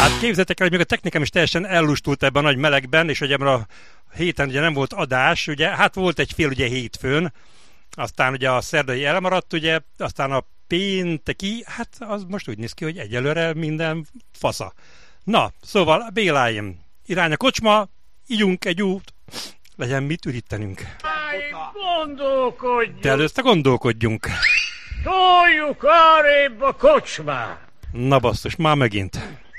Hát képzeljétek el, hogy még a technikám is teljesen ellustult ebben a nagy melegben, és hogy ebben a héten ugye nem volt adás, ugye, hát volt egy fél ugye hétfőn, aztán ugye a szerdai elmaradt, ugye, aztán a pénteki, hát az most úgy néz ki, hogy egyelőre minden fasza. Na, szóval Béláim, irány a kocsma, ígyunk egy út, legyen mit ürítenünk. Gondolkodjunk! De először gondolkodjunk. Toljuk arrébb a kocsmát! Na basszus, már megint.